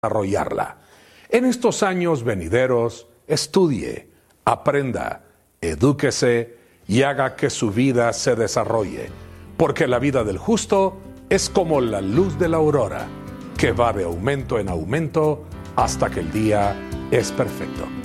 desarrollarla. En estos años venideros, estudie, aprenda, edúquese y haga que su vida se desarrolle, porque la vida del justo es como la luz de la aurora, que va de aumento en aumento hasta que el día es perfecto.